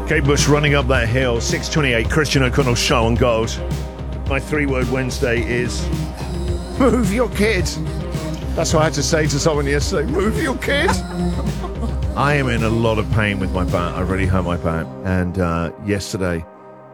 Kate Bush running up that hill, 6:28, Christian O'Connell show on Gold. My 3-word Wednesday is move your kid. That's what I had to say to someone yesterday. Move your kid. I am in a lot of pain with my back. I really hurt my back. And yesterday,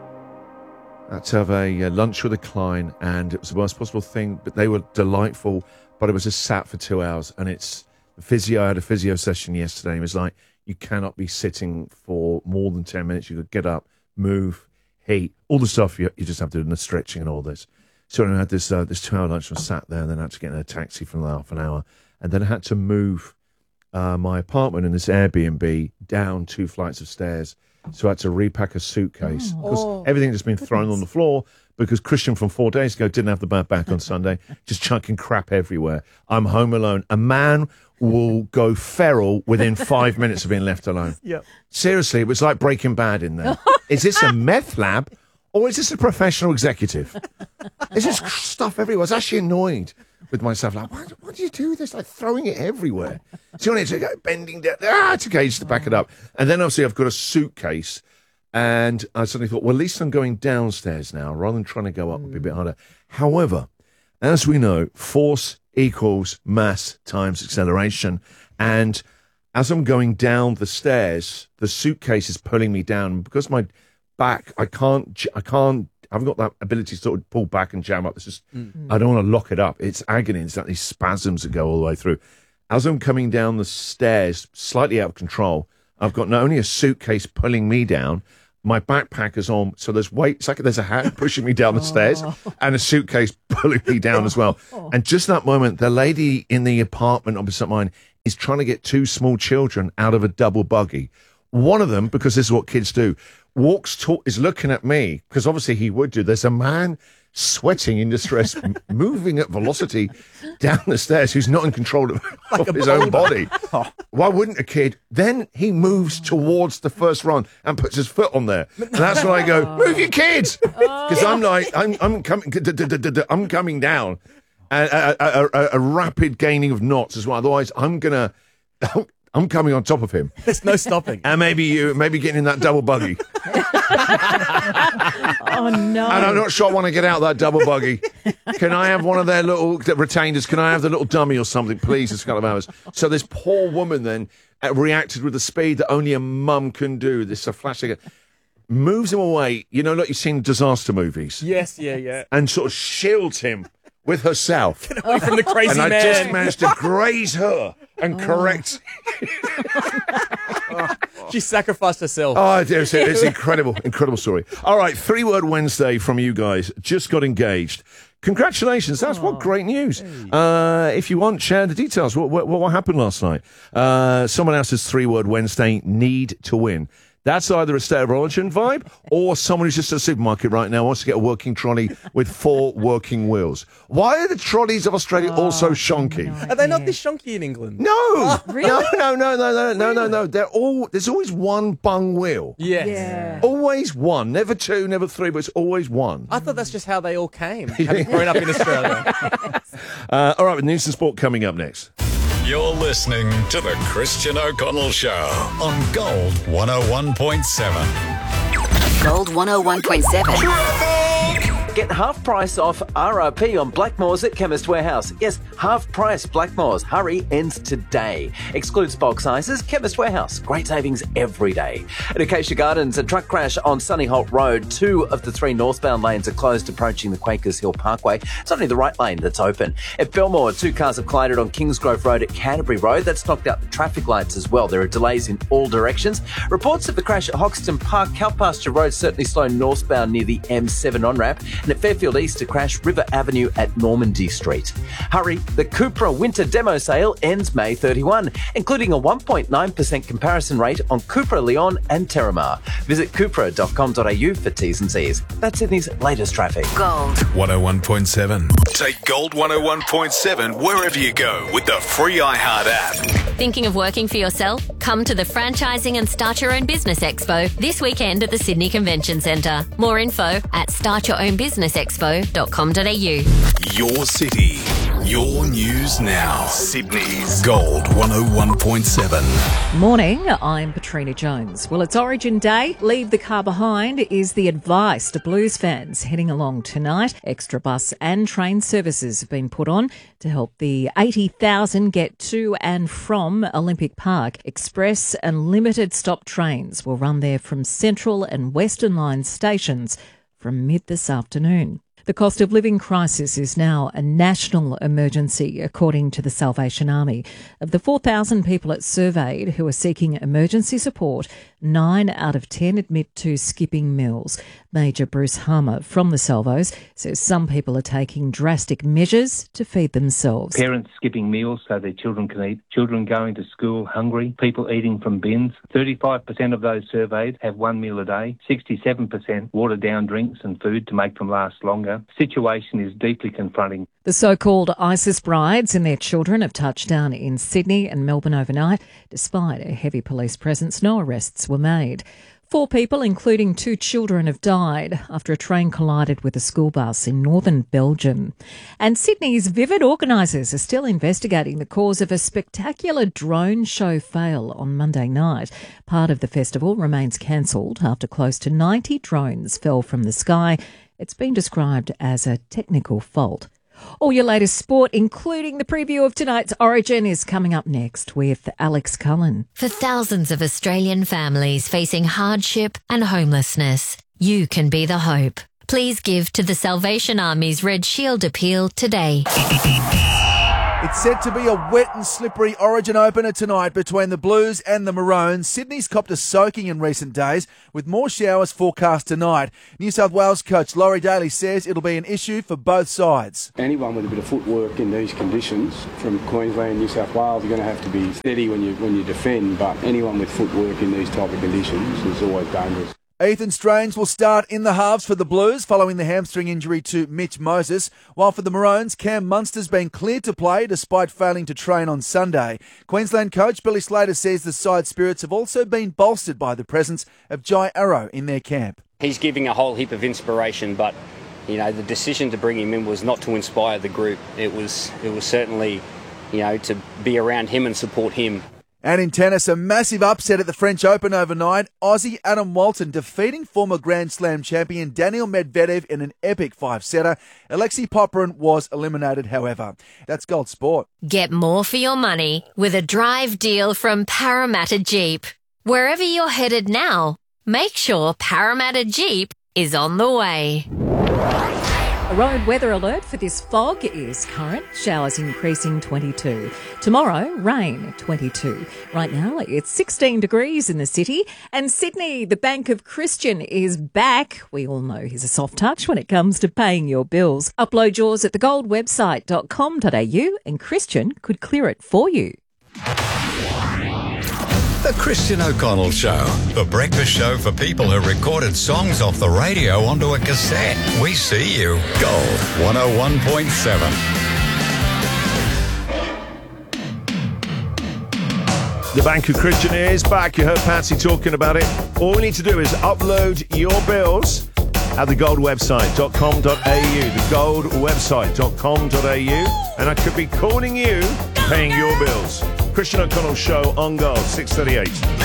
I had to have a lunch with a client, and it was the worst possible thing, but they were delightful, but it was just sat for 2 hours. And it's the physio. I had a physio session yesterday. He was like, you cannot be sitting for more than 10 minutes. You could get up, move, heat, all the stuff you just have to do in the stretching and all this. So I had this 2-hour lunch and sat there, and then I had to get in a taxi for another half an hour. And then I had to move my apartment in this Airbnb down 2 flights of stairs. So I had to repack a suitcase because everything has been thrown on the floor because Christian from 4 days ago didn't have the bad back on Sunday, just chucking crap everywhere. I'm home alone. A man will go feral within 5 minutes of being left alone. Yep. Seriously, it was like Breaking Bad in there. Is this a meth lab or is this a professional executive? There's just stuff everywhere. I was actually annoyed with myself. Like, why do you do this? Like throwing it everywhere. So I need to go bending down. It's okay just to back it up. And then obviously I've got a suitcase. And I suddenly thought, well, at least I'm going downstairs now rather than trying to go up would be a bit harder. However, as we know, force equals mass times acceleration. And as I'm going down the stairs, the suitcase is pulling me down. Because my back, I haven't got that ability to sort of pull back and jam up. It's just, I don't want to lock it up. It's agony. It's like these spasms that go all the way through. As I'm coming down the stairs, slightly out of control, I've got not only a suitcase pulling me down, my backpack is on, so there's weight. It's like there's a hand pushing me down the stairs and a suitcase pulling me down as well. And just that moment, the lady in the apartment opposite mine is trying to get 2 small children out of a double buggy. One of them, because this is what kids do, is looking at me, because obviously he would do. There's a man sweating in distress, moving at velocity down the stairs, who's not in control of his own body. Why wouldn't a kid? Then he moves towards the first run and puts his foot on there. And that's when I go, move your kids! Because I'm like, I'm coming down. A rapid gaining of knots as well. Otherwise, I'm coming on top of him. There's no stopping. And maybe getting in that double buggy. Oh, no. And I'm not sure I want to get out that double buggy. Can I have one of their little retainers? Can I have the little dummy or something, please? It's a couple of hours. So this poor woman then reacted with the speed that only a mum can do. This flashing moves him away. You know, like you've seen disaster movies. Yes, yeah. And sort of shields him with herself. Get away from the crazy man. And I just managed to graze her and correct. She sacrificed herself. Oh, it's incredible story. All right, 3-word Wednesday from you guys. Just got engaged. Congratulations. That's what great news. If you want, share the details. What happened last night? Someone else's 3-word Wednesday, need to win. That's either a State of Origin vibe or someone who's just at a supermarket right now wants to get a working trolley with 4 working wheels. Why are the trolleys of Australia all so shonky? No Are they not this shonky in England? No. Really? No. There's always one bung wheel. Yes. Yeah. Always one. Never 2, never 3, but it's always one. I thought that's just how they all came, having grown up in Australia. All right, with news and sport coming up next. You're listening to The Christian O'Connell Show on Gold 101.7. Gold 101.7. Get half price off RRP on Blackmores at Chemist Warehouse. Yes, half price Blackmores. Hurry, ends today. Excludes bulk sizes. Chemist Warehouse. Great savings every day. At Acacia Gardens, a truck crash on Sunny Holt Road. 2 of the 3 northbound lanes are closed approaching the Quakers Hill Parkway. It's only the right lane that's open. At Belmore, 2 cars have collided on Kingsgrove Road at Canterbury Road. That's knocked out the traffic lights as well. There are delays in all directions. Reports of the crash at Hoxton Park, Cowpasture Road certainly slow northbound near the M7 on-ramp. And at Fairfield East, a crash River Avenue at Normandy Street. Hurry, the Cupra Winter Demo Sale ends May 31, including a 1.9% comparison rate on Cupra Leon and Terramar. Visit cupra.com.au for T's and C's. That's Sydney's latest traffic. Gold 101.7. Take Gold 101.7 wherever you go with the free iHeart app. Thinking of working for yourself? Come to the Franchising and Start Your Own Business Expo this weekend at the Sydney Convention Centre. More info at startyourownbusinessexpo.com.au. Your city, Your news now. Sydney's Gold 101.7. Morning, I'm Patrina Jones. Well, it's Origin Day. Leave the car behind is the advice to Blues fans heading along tonight. Extra bus and train services have been put on to help the 80,000 get to and from Olympic Park. Express and limited stop trains will run there from Central and Western Line stations from mid this afternoon. The cost of living crisis is now a national emergency, according to the Salvation Army. Of the 4,000 people it surveyed who are seeking emergency support, 9 out of 10 admit to skipping meals. Major Bruce Harmer from the Salvos says some people are taking drastic measures to feed themselves. Parents skipping meals so their children can eat, children going to school hungry, people eating from bins. 35% of those surveyed have one meal a day, 67% watered down drinks and food to make them last longer. Situation is deeply confronting. The so-called ISIS brides and their children have touched down in Sydney and Melbourne overnight. Despite a heavy police presence, no arrests were made. 4 people, including 2 children, have died after a train collided with a school bus in northern Belgium. And Sydney's Vivid organisers are still investigating the cause of a spectacular drone show fail on Monday night. Part of the festival remains cancelled after close to 90 drones fell from the sky. It's been described as a technical fault. All your latest sport, including the preview of tonight's Origin, is coming up next with Alex Cullen. For thousands of Australian families facing hardship and homelessness, you can be the hope. Please give to the Salvation Army's Red Shield appeal today. It's set to be a wet and slippery Origin opener tonight between the Blues and the Maroons. Sydney's copped a soaking in recent days, with more showers forecast tonight. New South Wales coach Laurie Daly says it'll be an issue for both sides. Anyone with a bit of footwork in these conditions, from Queensland, New South Wales, you're going to have to be steady when you defend, but anyone with footwork in these type of conditions is always dangerous. Ethan Strange will start in the halves for the Blues following the hamstring injury to Mitch Moses, while for the Maroons, Cam Munster's been cleared to play despite failing to train on Sunday. Queensland coach Billy Slater says the side spirits have also been bolstered by the presence of Jai Arrow in their camp. He's giving a whole heap of inspiration, but the decision to bring him in was not to inspire the group. It was certainly, to be around him and support him. And in tennis, a massive upset at the French Open overnight. Aussie Adam Walton defeating former Grand Slam champion Daniil Medvedev in an epic 5-setter. Alexei Popyrin was eliminated, however. That's Gold Sport. Get more for your money with a drive deal from Parramatta Jeep. Wherever you're headed now, make sure Parramatta Jeep is on the way. A road weather alert for this fog is current. Showers increasing 22. Tomorrow, rain 22. Right now, it's 16 degrees in the city. And Sydney, the Bank of Christian, is back. We all know he's a soft touch when it comes to paying your bills. Upload yours at thegoldwebsite.com.au and Christian could clear it for you. The Christian O'Connell Show, the breakfast show for people who recorded songs off the radio onto a cassette. We see you. Gold 101.7. The Bank of Christian is back. You heard Patsy talking about it. All you need to do is upload your bills at thegoldwebsite.com.au. Thegoldwebsite.com.au. And I could be calling you, paying your bills. Christian O'Connell Show on Gold 6:38.